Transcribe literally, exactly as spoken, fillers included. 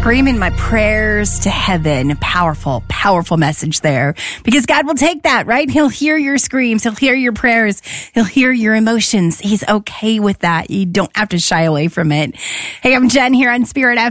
screaming my prayers to heaven. Powerful, powerful message there. Because God will take that, right? He'll hear your screams. He'll hear your prayers. He'll hear your emotions. He's okay with that. You don't have to shy away from it. Hey, I'm Jen here on Spirit F M.